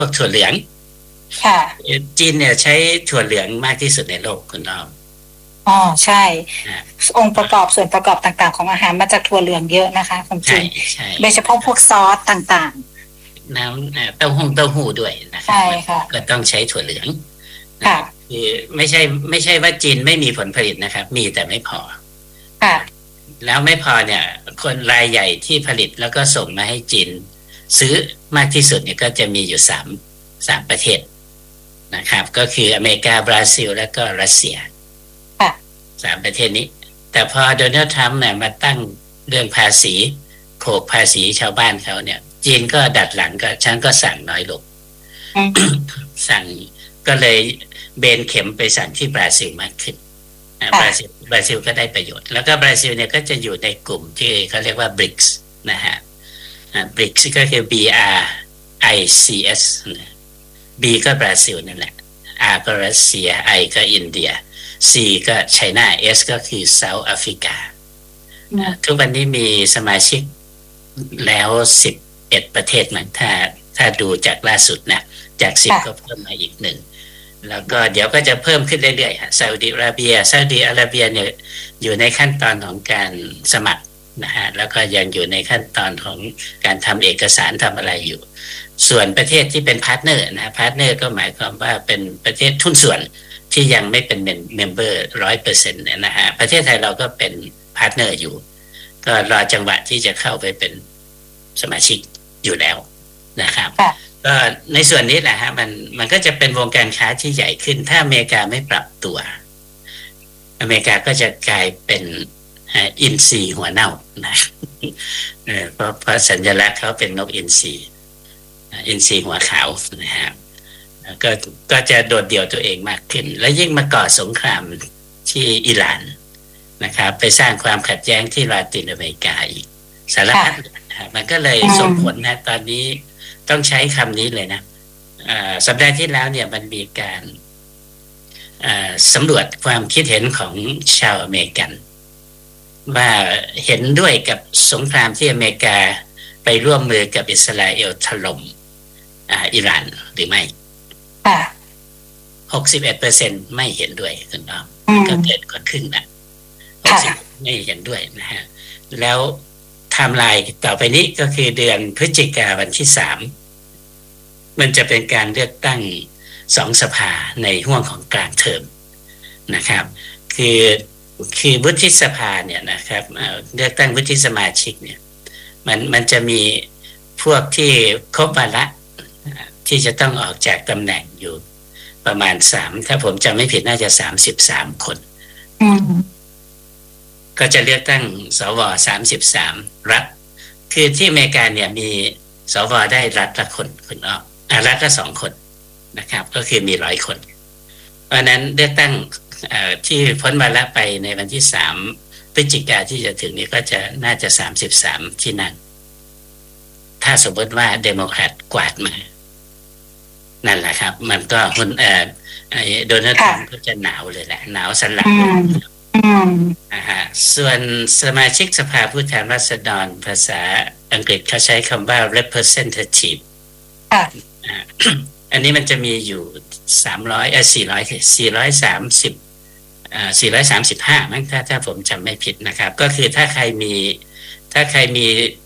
วกถั่วเหลืองค่ะจีนเนี่ยใช้ถั่วเหลืองมากที่สุดในโลกคุณอ้อมอ๋อใช่นะองค์ประกอบส่วนประกอบต่างๆของอาหารมาจากถั่วเหลืองเยอะนะคะความจใช่ริงใช่โดยเฉพาะพวกซอสต่างน้ำเต้าหู้ด้วยนะๆใช่ครับมันค่ะก็ต้องใช้ถั่วเหลืองค่ะนะครับคือไม่ใช่ว่าจีนไม่มีผลผลิตนะครับมีแต่ไม่พอค่ะแล้วไม่พอเนี่ยคนรายใหญ่ที่ผลิตแล้วก็ส่งมาให้จีนซื้อมากที่สุดเนี่ยก็จะมีอยู่สามประเทศนะครับก็คืออเมริกาบราซิลและก็รัสเซียค่ะสามประเทศนี้แต่พอโดนัลด์ทรัมป์เนี่ยมาตั้งเรื่องภาษีโขกภาษีชาวบ้านเขาเนี่ยจีนก็ดัดหลังก็ฉันก็สั่งน้อยลงอืมสั่งก็เลยเบนเข็มไปสั่งที่บราซิลมากขึ้นค่ะบราซิลก็ได้ประโยชน์แล้วก็บราซิลเนี่ยก็จะอยู่ในกลุ่มที่เขาเรียกว่า BRICS นะฮะBRICS ก็คือ BRICS นะ B ก็บราซิลนั่นแหละ R ก็รัสเซีย I ก็อินเดีย C ก็ไชน่า S ก็คือเซาท์แอฟริกาทุกวันนี้มีสมาชิกแล้ว11ประเทศมั้งถ้าดูจากล่าสุดนะจาก10ก็เพิ่มมาอีกหนึ่งแล้วก็เดี๋ยวก็จะเพิ่มขึ้นเรื่อยๆซาอุดิอาระเบียเนี่ยอยู่ในขั้นตอนของการสมัครนะฮะแล้วก็ยังอยู่ในขั้นตอนของการทำเอกสารทำอะไรอยู่ส่วนประเทศที่เป็นพาร์ทเนอร์นะพาร์ทเนอร์ก็หมายความว่าเป็นประเทศทุนส่วนที่ยังไม่เป็นเมมเบอร์100%เนี่ยนะฮะประเทศไทยเราก็เป็นพาร์ทเนอร์อยู่ก็รอจังหวะที่จะเข้าไปเป็นสมาชิกอยู่แล้วนะครับก็ในส่วนนี้แหละฮะมันก็จะเป็นวงการค้าที่ใหญ่ขึ้นถ้าอเมริกาไม่ปรับตัวอเมริกาก็จะกลายเป็นอินทรีหัวเน่านะเพราะสัญลักษณ์เขาเป็นนกอินทรีหัวขาวนะครับก็จะโดดเดี่ยวตัวเองมากขึ้นและยิ่งมาก่อสงครามที่อิหร่านนะครับไปสร้างความขัดแย้งที่ลาตินอเมริกาอีกสารพัดมันก็เลยส่งผลนะตอนนี้ต้องใช้คำนี้เลยนะสัปดาห์ที่แล้วเนี่ยมันมีการสำรวจความคิดเห็นของชาวอเมริกันว่าเห็นด้วยกับสงครามที่อเมริกาไปร่วมมือกับอิสราเอลถล่มอิหร่านหรือไม่61%ไม่เห็นด้วยคุณน้องก็เกินกว่าครึ่งนะ60ไม่เห็นด้วยนะฮะแล้วไทม์ไลน์ต่อไปนี้ก็คือเดือนพฤศจิกายนวันที่3มันจะเป็นการเลือกตั้ง2 สภาในห่วงของกลางเทอมนะครับคือวุฒิสภาเนี่ยนะครับเลือกตั้งวุฒิสมาชิกเนี่ยมันจะมีพวกที่ครบวาระที่จะต้องออกจากตำแหน่งอยู่ประมาณ3ถ้าผมจำไม่ผิดน่าจะ33 คนก็จะเลือกตั้งสว33รัฐคือที่อเมริกาเนี่ยมีสวได้รัฐละคนคุณอ้อรัฐละ2 คนนะครับก็คือมี100 คนเพราะนั้นเลือกตั้งที่พ้นวาระไปในวันที่3พฤศจิกายนที่จะถึงนี้ก็จะน่าจะ33ที่นั่งถ้าสมมติว่าเดโมแครตกวาดมานั่นแหละครับมันก็คุณโดนัลด์ทรัมป์ก็จะหนาวเลยแหละหนาวสันหลังส่วนสมาชิกสภาผู้แทนราษฎรภาษาอังกฤษเขาใช้คำว่า representative อันนี้มันจะมีอยู่435มั้งถ้าผมจำไม่ผิดนะครับก็คือถ้าใครมี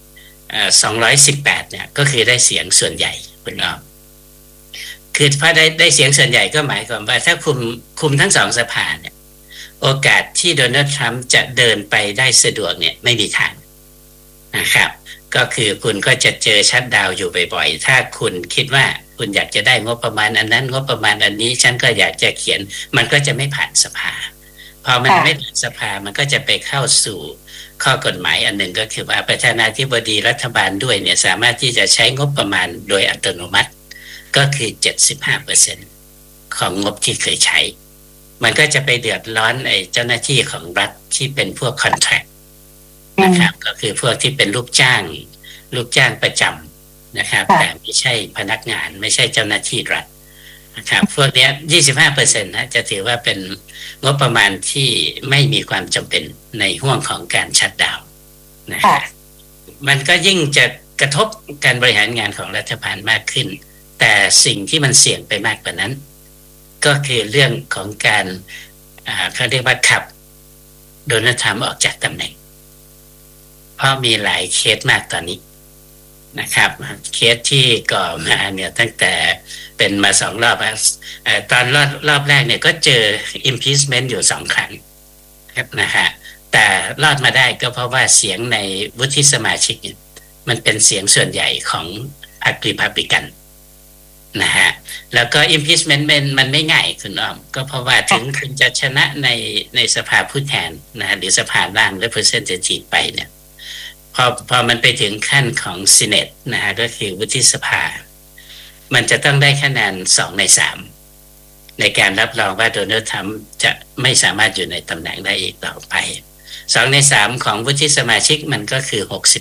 218เนี่ยก็คือได้เสียงส่วนใหญ่คุณอ้อมคือพอได้เสียงส่วนใหญ่ก็หมายความว่าถ้าคุมทั้ง2 สภาเนี่ยโอกาสที่โดนัลด์ทรัมป์จะเดินไปได้สะดวกเนี่ยไม่มีทางนะครับก็คือคุณก็จะเจอชัตดาวน์อยู่บ่อยๆถ้าคุณคิดว่าคุณอยากจะได้งบประมาณอันนั้นงบประมาณอันนี้ฉันก็อยากจะเขียนมันก็จะไม่ผ่านสภาพอมันไม่ผ่านสภามันก็จะไปเข้าสู่ข้อกฎหมายอันหนึ่งก็คือว่าประธานาธิบดีรัฐบาลด้วยเนี่ยสามารถที่จะใช้งบประมาณโดยอัตโนมัติก็คือ 75% ของงบที่เคยใช้มันก็จะไปเดือดร้อนไอ้เจ้าหน้าที่ของรัฐที่เป็นพวกคอนแทรคนะครับก็คือพวกที่เป็นลูกจ้างประจำนะครับแต่ไม่ใช่พนักงานไม่ใช่เจ้าหน้าที่รัฐนะครับพวกนี้ 25% นะจะถือว่าเป็นงบประมาณที่ไม่มีความจำเป็นในห่วงของการชัตดาวน์นะครับมันก็ยิ่งจะกระทบการบริหารงานของรัฐบาลมากขึ้นแต่สิ่งที่มันเสี่ยงไปมากกว่านั้นก็คือเรื่องของการเขาเรียกว่าขับโดนัลด์ทรัมป์ออกจากตำแหน่งเพราะมีหลายเคสมากตอนนี้นะครับเคสที่ก่อมาเนี่ยตั้งแต่เป็นมา2 รอบตอนรอบแรกเนี่ยก็เจอ impeachment อยู่2 ครั้งนะฮะแต่รอดมาได้ก็เพราะว่าเสียงในวุฒิสมาชิกมันเป็นเสียงส่วนใหญ่ของพรรครีพับลิกันนะฮะแล้วก็ impeachment มันไม่ง่ายคุณอ้อมก็เพราะว่าถึงคุณจะชนะในสภาผู้แทนนะหรือสภาล่าง representative ไปเนี่ยพอมันไปถึงขั้นของ Senate นะฮะก็คือวุฒิสภามันจะต้องได้คะแนน2 ใน 3ในการรับรองว่าโดนัลด์ทรัมป์จะไม่สามารถอยู่ในตำแหน่งได้อีกต่อไป2 ใน 3ของวุฒิสมาชิกมันก็คือ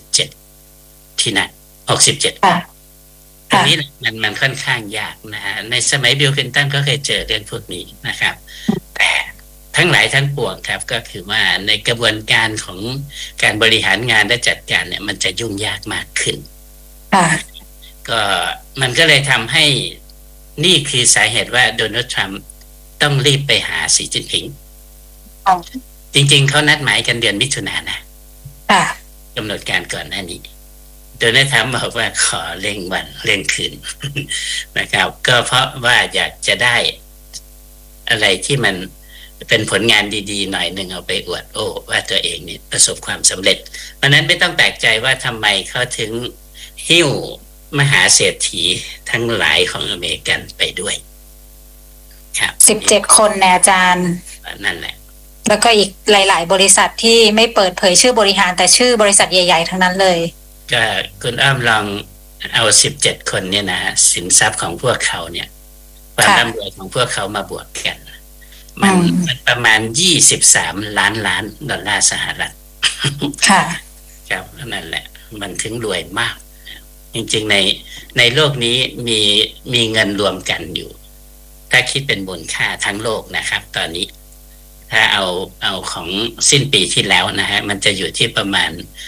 67ที่นั่น67ตรงนี้มันค่อนข้างยากนะฮะในสมัยบิลคลินตันก็เคยเจอเรื่องพวกนี้นะครับแต่ทั้งหลายทั้งปวงครับก็คือว่าในกระบวนการของการบริหารงานและจัดการเนี่ยมันจะยุ่งยากมากขึ้นก็มันก็เลยทำให้นี่คือสาเหตุว่าโดนัลด์ทรัมป์ต้องรีบไปหาสีจิ้นผิงจริงๆเขานัดหมายกันเดือนมิถุนายนนะกำหนดการก่อนหน้านี้โดนัลด์ทรัมป์บอกว่าขอเร่งวันเร่งคืนนะครับก็เพราะว่าอยากจะได้อะไรที่มันเป็นผลงานดีๆหน่อยหนึ่งเอาไปอวดว่าตัวเองนี่ประสบความสำเร็จเพราะนั้นไม่ต้องแปลกใจว่าทำไมเขาถึงหิ้วมหาเศรษฐีทั้งหลายของอเมริกันไปด้วยครับ 17 คนนะอาจารย์นั่นแหละแล้วก็อีกหลายๆบริษัทที่ไม่เปิดเผยชื่อบริหารแต่ชื่อบริษัทใหญ่ๆทั้งนั้นเลยก็คุณอ้อมลองเอา17 คนเนี่ยนะสินทรัพย์ของพวกเขาเนี่ยความร่ำรวยของพวกเขามาบวกกันมันประมาณ23 ล้านดอลลาร์สหรัฐค่ะครับนั่นแหละมันถึงรวยมากจริงๆในโลกนี้มีเงินรวมกันอยู่ถ้าคิดเป็นมูลค่าทั้งโลกนะครับตอนนี้ถ้าเอาของสิ้นปีที่แล้วนะฮะมันจะอยู่ที่ประมาณ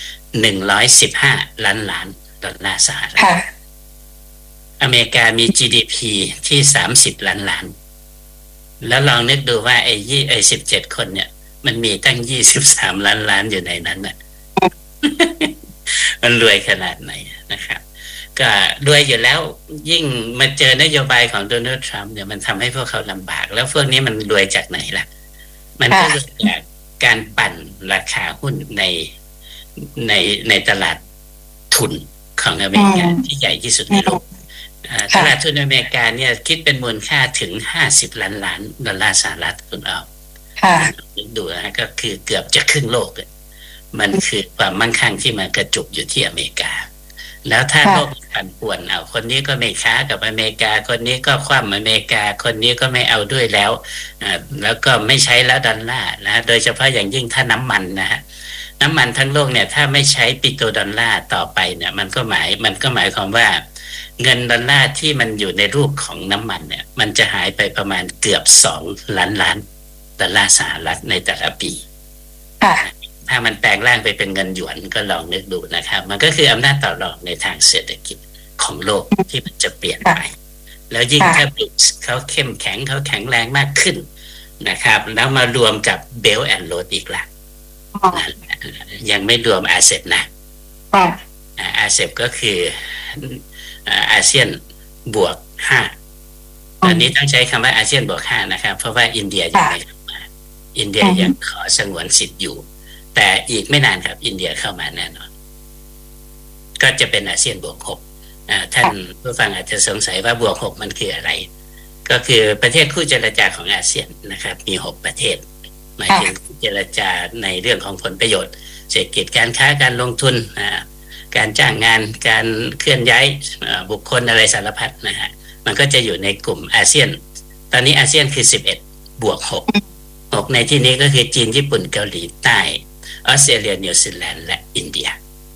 115 ล้านดอลลาร์สหรัฐอเมริกามี GDP ที่30 ล้านแล้วลองนึกดูว่าไอ้17 คนเนี่ยมันมีตั้ง23 ล้านอยู่ในนั้นน่ะ มันรวยขนาดไหนนะครับก็รวยอยู่แล้วยิ่งมาเจอนโยบายของโดนัลด์ทรัมป์เนี่ยมันทำให้พวกเขาลำบากแล้วพวกนี้มันรวยจากไหนล่ะมันก็เกิดจากการปั่นราคาหุ้นในตลาดทุนของอเมริกาที่ใหญ่ที่สุดในโลกตลาดทุนอเมริกาเนี่ยคิดเป็นมูลค่าถึง50 ล้านดอลลาร์สหรัฐคุณเอาดูนะก็คือเกือบจะครึ่งโลกเลยมันคือความมั่งคั่งที่มันกระจุกอยู่ที่อเมริกาแล้วถ้าโลกปั่นป่วนคนนี้ก็ไม่ค้ากับอเมริกาคนนี้ก็คว่ำอเมริกาคนนี้ก็ไม่เอาด้วยแล้วก็ไม่ใช้แล้วดอลลาร์นะโดยเฉพาะอย่างยิ่งถ้าน้ำมันนะฮะน้ำมันทั้งโลกเนี่ยถ้าไม่ใช้ปิโตรดอลลาร์ต่อไปเนี่ยมันก็หมายความว่าเงินดอลลาร์ที่มันอยู่ในรูปของน้ำมันเนี่ยมันจะหายไปประมาณเกือบ2 ล้านดอลลาร์สหรัฐในแต่ละปีถ้ามันแปลงร่างไปเป็นเงินหยวนก็ลองนึกดูนะครับมันก็คืออำนาจต่อรองในทางเศรษฐกิจของโลกที่มันจะเปลี่ยนไปแล้วยิ่งถ้าBRICSเขาเข้มแข็งเขาแข็งแรงมากขึ้นนะครับแล้วมารวมกับ Belt and Road อีกละยังไม่รวมอาเซียนนะอาเซียนก็คืออาเซียนบวก5ตอนนี้ต้องใช้คำว่าอาเซียนบวก5นะครับเพราะว่าอินเดียยังไม่เข้ามาอินเดียยังขอสงวนสิทธิ์อยู่แต่อีกไม่นานครับอินเดียเข้ามาแน่นอนก็จะเป็นอาเซียนบวก6ท่านผู้ฟังอาจจะสงสัยว่าบวก6มันคืออะไรก็คือประเทศคู่เจรจาของอาเซียนนะครับมี6ประเทศหมายถึงเจรจาในเรื่องของผลประโยชน์เศรษฐกิจการค้าการลงทุนการจ้างงานการเคลื่อนย้ายบุคคลอะไรสารพัดนะฮะมันก็จะอยู่ในกลุ่มอาเซียนตอนนี้อาเซียนคือ11บวก6ในที่นี้ก็คือจีนญี่ปุ่นเกาหลีใต้ออสเตรเลียนิวซีแลนด์และอินเดีย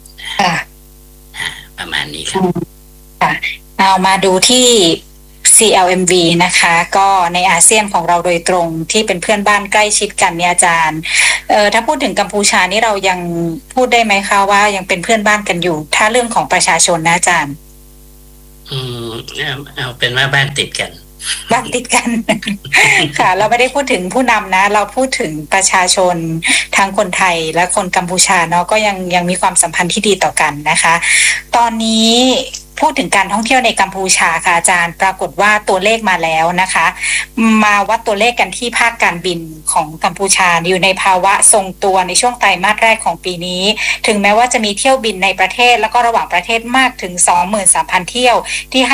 ประมาณนี้ครับเอามาดูที่ CLMV นะคะก็ในอาเซียนของเราโดยตรงที่เป็นเพื่อนบ้านใกล้ชิดกันเนี่ยอาจารย์ถ้าพูดถึงกัมพูชานี่เรายังพูดได้ไหมคะว่ายังเป็นเพื่อนบ้านกันอยู่ถ้าเรื่องของประชาชนนะอาจารย์อืมเอาเป็นว่าบ้านติดกันบ้านติดกัน ค่ะ เราไม่ได้พูดถึงผู้นำนะ เราพูดถึงประชาชนทั้งคนไทยและคนกัมพูชาเนาะก็ยังมีความสัมพันธ์ที่ดีต่อกันนะคะ ตอนนี้พูดถึงการท่องเที่ยวในกัมพูชาค่ะอาจารย์ปรากฏว่าตัวเลขมาแล้วนะคะ มาวัดตัวเลขกันที่ภาคการบินของกัมพูชาอยู่ในภาวะทรงตัวในช่วงไตรมาสแรกของปีนี้ถึงแม้ว่าจะมีเที่ยวบินในประเทศแล้วก็ระหว่างประเทศมากถึง 23,000 เที่ยวที่